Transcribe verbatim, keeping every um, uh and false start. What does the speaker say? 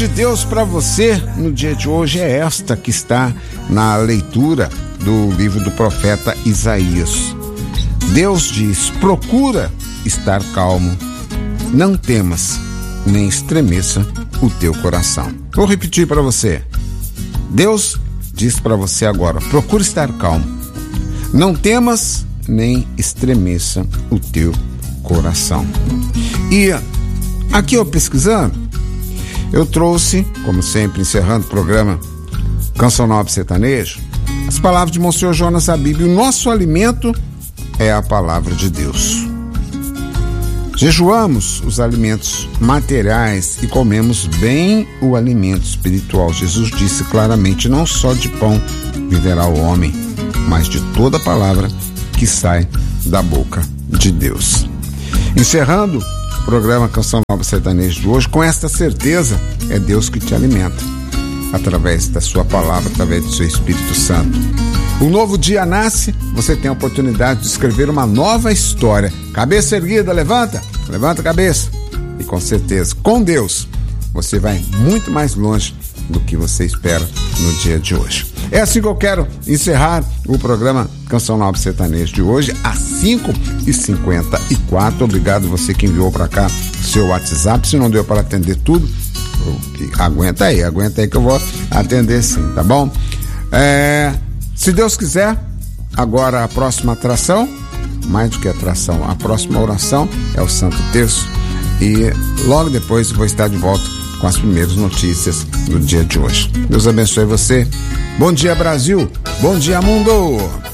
de Deus para você no dia de hoje é esta que está na leitura do livro do profeta Isaías. Deus diz: procura estar calmo, não temas, nem estremeça o teu coração. Vou repetir para você. Deus diz para você agora: procura estar calmo, não temas, nem estremeça o teu coração. E aqui eu pesquisando, eu trouxe, como sempre, encerrando o programa Canção Nova Sertanejo, as palavras de Monsenhor Jonas Abib. O nosso alimento é a palavra de Deus. Jejuamos os alimentos materiais e comemos bem o alimento espiritual. Jesus disse claramente: não só de pão viverá o homem, mas de toda palavra que sai da boca de Deus. Encerrando o programa Canção Nova Sertanejo de hoje, com esta certeza: é Deus que te alimenta, através da sua palavra, através do seu Espírito Santo. Um novo dia nasce, você tem a oportunidade de escrever uma nova história. Cabeça erguida, levanta, levanta a cabeça. E com certeza, com Deus, você vai muito mais longe do que você espera no dia de hoje. É assim que eu quero encerrar o programa Canção Nova Sertanejo de hoje, às cinco e cinquenta e quatro. Obrigado você que enviou para cá seu WhatsApp. Se não deu para atender tudo, aguenta aí, aguenta aí que eu vou atender sim, tá bom? É, se Deus quiser, agora a próxima atração, mais do que atração, a próxima oração é o Santo Terço. E logo depois eu vou estar de volta com as primeiras notícias do dia de hoje. Deus abençoe você. Bom dia, Brasil. Bom dia, mundo.